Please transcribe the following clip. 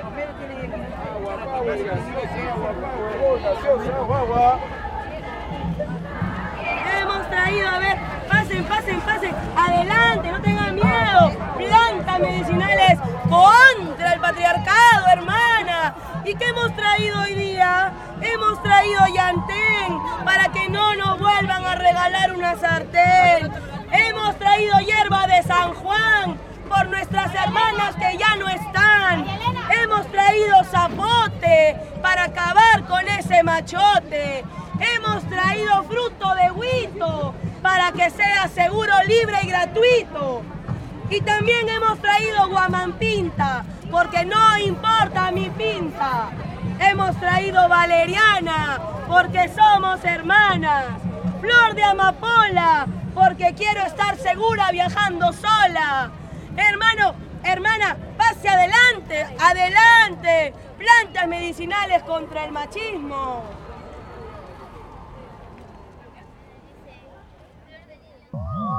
Hemos traído, a ver, pasen, adelante, no tengan miedo. Plantas medicinales contra el patriarcado, hermana. ¿Y qué hemos traído hoy día? Hemos traído llantén para que no nos vuelvan a regalar una sartén. Hemos traído hierba de San Juan por nuestras hermanas que ya no están. Hemos traído zapote para acabar con ese machote. Hemos traído fruto de huito para que sea seguro, libre y gratuito. Y también hemos traído guamampinta porque no importa mi pinta. Hemos traído valeriana porque somos hermanas. Flor de amapola porque quiero estar segura viajando sola. Hermano, hermana, pase adelante, adelante. Plantas medicinales contra el machismo.